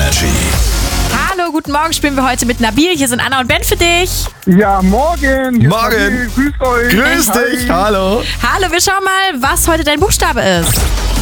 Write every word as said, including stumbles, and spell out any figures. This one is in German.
Energy. Hallo, guten Morgen, spielen wir heute mit Nabil. Hier sind Anna und Ben für dich. Ja, morgen. Hier ist Morgen. Nabil. Grüßt euch. Grüß dich, Hi. hallo. Hallo, wir schauen mal, was heute dein Buchstabe ist.